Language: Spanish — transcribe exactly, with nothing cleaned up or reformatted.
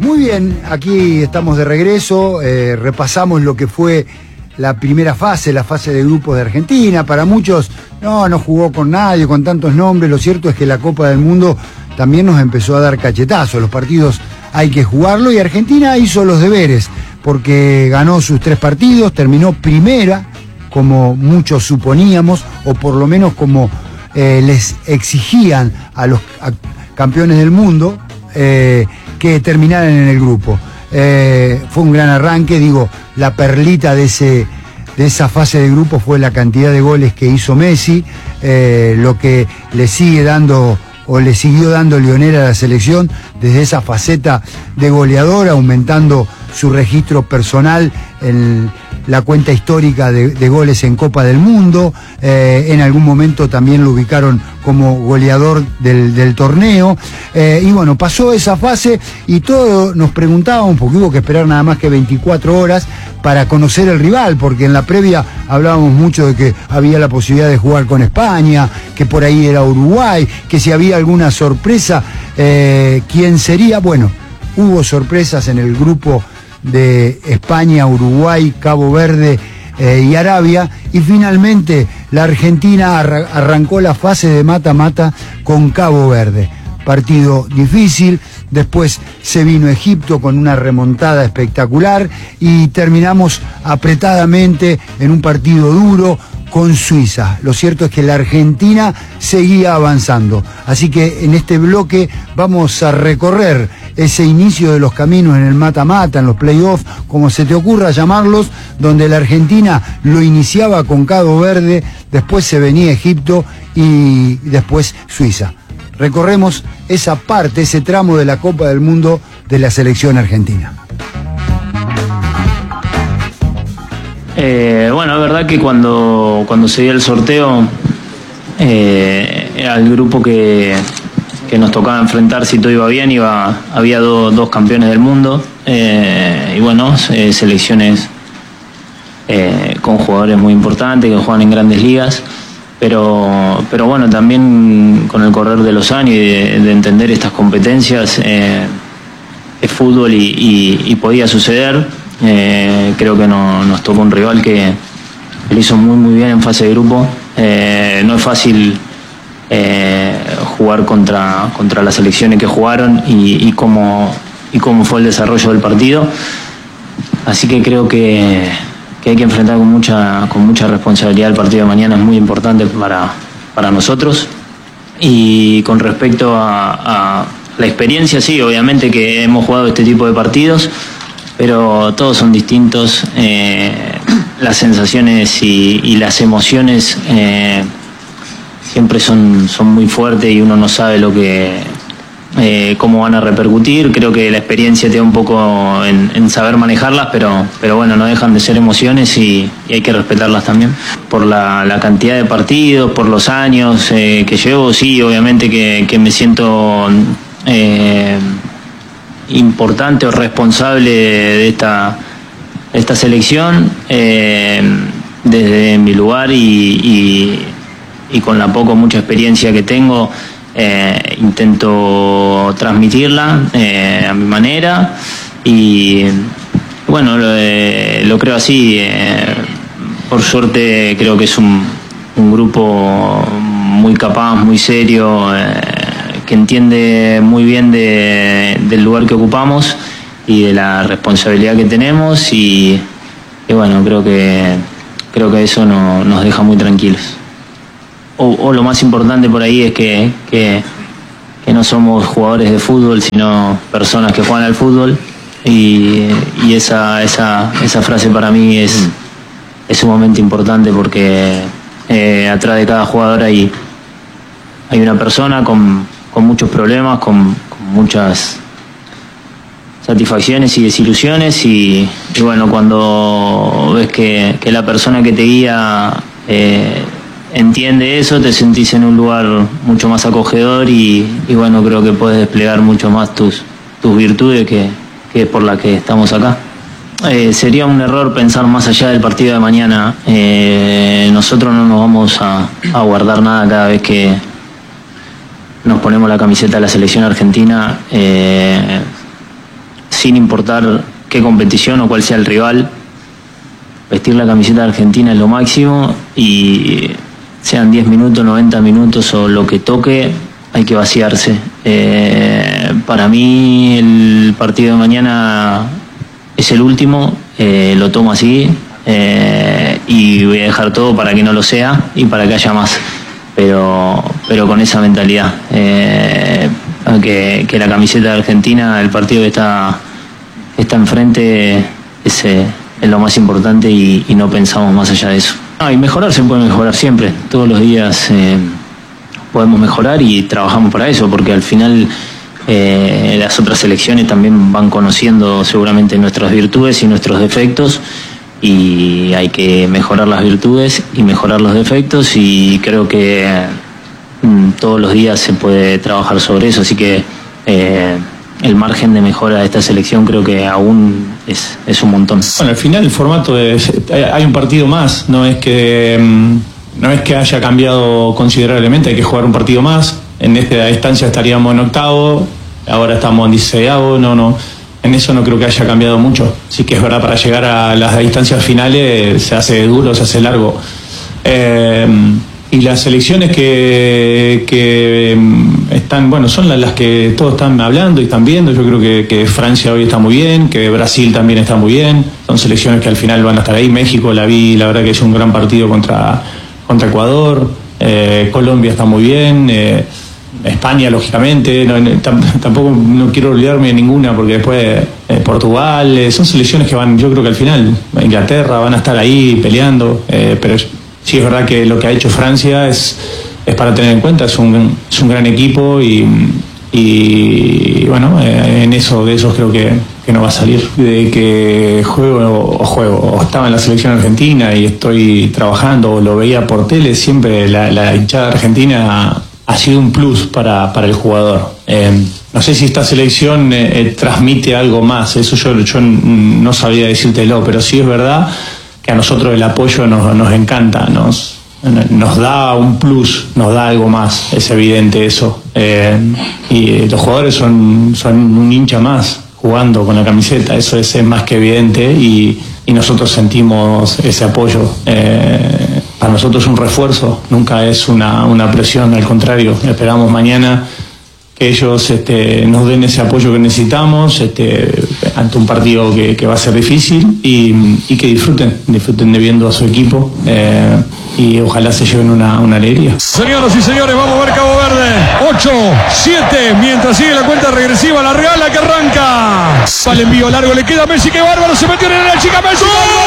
Muy bien, aquí estamos de regreso, eh, repasamos lo que fue la primera fase, la fase de grupos de Argentina. Para muchos, no, no jugó con nadie, con tantos nombres. Lo cierto es que la Copa del Mundo también nos empezó a dar cachetazos. Los partidos hay que jugarlo y Argentina hizo los deberes, porque ganó sus tres partidos, terminó primera, como muchos suponíamos, o por lo menos como eh, les exigían a los a, campeones del mundo, eh, que terminaran en el grupo. Eh, fue un gran arranque, digo, la perlita de ese de esa fase de grupo fue la cantidad de goles que hizo Messi, eh, lo que le sigue dando o le siguió dando Lionel a la selección desde esa faceta de goleador, aumentando su registro personal en la cuenta histórica de, de goles en Copa del Mundo. Eh, en algún momento también lo ubicaron como goleador del, del torneo. Eh, y bueno, pasó esa fase y todos nos preguntábamos, porque hubo que esperar nada más que veinticuatro horas para conocer el rival, porque en la previa hablábamos mucho de que había la posibilidad de jugar con España, que por ahí era Uruguay, que si había alguna sorpresa, eh, ¿quién sería? Bueno, hubo sorpresas en el grupo de España, Uruguay, Cabo Verde eh, y Arabia, y finalmente la Argentina arra- arrancó la fase de mata-mata con Cabo Verde. Partido difícil, después se vino Egipto con una remontada espectacular y terminamos apretadamente en un partido duro con Suiza. Lo cierto es que la Argentina seguía avanzando, así que en este bloque vamos a recorrer ese inicio de los caminos en el mata-mata, en los playoffs, como se te ocurra llamarlos, donde la Argentina lo iniciaba con Cabo Verde, después se venía Egipto y después Suiza. Recorremos esa parte, ese tramo de la Copa del Mundo de la selección argentina. Eh, bueno, es verdad que cuando, cuando se dio el sorteo, eh, era el grupo que, que nos tocaba enfrentar, si todo iba bien, iba, había do, dos campeones del mundo, eh, y bueno, eh, selecciones eh, con jugadores muy importantes que juegan en grandes ligas, pero, pero bueno, también con el correr de los años y de, de entender estas competencias, eh, es fútbol y, y, y podía suceder. Eh, creo que no, nos tocó un rival que lo hizo muy muy bien en fase de grupo. Eh, no es fácil eh, jugar contra, contra las selecciones que jugaron y, y, cómo, y cómo fue el desarrollo del partido. Así que creo que, que hay que enfrentar con mucha, con mucha responsabilidad el partido de mañana. Es muy importante para, para nosotros. Y con respecto a, a la experiencia, sí, obviamente que hemos jugado este tipo de partidos, pero todos son distintos, eh, las sensaciones y, y las emociones eh, siempre son, son muy fuertes y uno no sabe lo que eh, cómo van a repercutir. Creo que la experiencia te da un poco en, en saber manejarlas, pero, pero bueno, no dejan de ser emociones y, y hay que respetarlas también. Por la, la cantidad de partidos, por los años eh, que llevo, sí, obviamente que, que me siento Eh, importante o responsable de esta, de esta selección, eh, desde mi lugar y, y, y con la poco mucha experiencia que tengo, eh, intento transmitirla eh, a mi manera y bueno, lo, eh, lo creo así. Eh, por suerte creo que es un, un grupo muy capaz, muy serio, eh, que entiende muy bien de, del lugar que ocupamos y de la responsabilidad que tenemos y, y bueno, creo que creo que eso no, nos deja muy tranquilos. O, o lo más importante por ahí es que, que, que no somos jugadores de fútbol, sino personas que juegan al fútbol y, y esa, esa, esa frase para mí es, es sumamente importante porque eh, atrás de cada jugador hay, hay una persona con con muchos problemas, con, con muchas satisfacciones y desilusiones y, y bueno, cuando ves que, que la persona que te guía eh, entiende eso, te sentís en un lugar mucho más acogedor y, y bueno, creo que puedes desplegar mucho más tus, tus virtudes que, que es por la que estamos acá. Eh, sería un error pensar más allá del partido de mañana. Eh, nosotros no nos vamos a, a guardar nada cada vez que nos ponemos la camiseta de la selección argentina. Eh, sin importar qué competición o cuál sea el rival, vestir la camiseta de Argentina es lo máximo, y sean diez minutos, noventa minutos o lo que toque, hay que vaciarse. Eh, para mí el partido de mañana es el último, eh, lo tomo así, eh, y voy a dejar todo para que no lo sea y para que haya más, pero, pero con esa mentalidad, eh, que, que la camiseta de Argentina, el partido que está, está enfrente es, eh, es lo más importante, y, y no pensamos más allá de eso. No, y mejorar se puede mejorar siempre, todos los días eh, podemos mejorar y trabajamos para eso, porque al final eh, las otras selecciones también van conociendo seguramente nuestras virtudes y nuestros defectos, y hay que mejorar las virtudes y mejorar los defectos, y creo que mm, todos los días se puede trabajar sobre eso, así que eh, el margen de mejora de esta selección creo que aún es, es un montón. Bueno, al final el formato es, hay un partido más, no es que no es que haya cambiado considerablemente, hay que jugar un partido más. En esta instancia estaríamos en octavo, ahora estamos en dieciseisavo, no, no, en eso no creo que haya cambiado mucho. Sí que es verdad, para llegar a las distancias finales se hace duro, se hace largo. Eh, Y las selecciones que, que están, bueno, son las que todos están hablando y están viendo. Yo creo que, que Francia hoy está muy bien, que Brasil también está muy bien. Son selecciones que al final van a estar ahí. México la vi, la verdad que es un gran partido contra, contra Ecuador. Eh, Colombia está muy bien. Eh, España, lógicamente. No, tampoco no quiero olvidarme de ninguna, porque después eh, Portugal. Eh, son selecciones que van, yo creo que al final, Inglaterra, van a estar ahí peleando. Eh, pero sí, es verdad que lo que ha hecho Francia es, es para tener en cuenta, es un, es un gran equipo, y, y bueno, eh, en eso, de eso creo que, que no va a salir. De que juego o juego, o estaba en la selección argentina y estoy trabajando, o lo veía por tele, siempre la, la hinchada argentina ha sido un plus para, para el jugador. Eh, no sé si esta selección eh, eh, transmite algo más, eso yo, yo no sabía decírtelo, pero sí es verdad que a nosotros el apoyo nos, nos encanta, nos, nos da un plus, nos da algo más, es evidente eso. Eh, y los jugadores son, son un hincha más jugando con la camiseta, eso es, es más que evidente, y, y nosotros sentimos ese apoyo. Eh, para nosotros es un refuerzo, nunca es una, una presión, al contrario, esperamos mañana que ellos este, nos den ese apoyo que necesitamos este, ante un partido que, que va a ser difícil, y, y que disfruten, disfruten de viendo a su equipo, eh, y ojalá se lleven una, una alegría. Señoras y señores, vamos a ver Cabo Verde. ocho, siete, mientras sigue la cuenta regresiva, la Real, la que arranca. Sale envío largo, le queda a Messi, que bárbaro, se metió en el chica Messi. ¡Gol!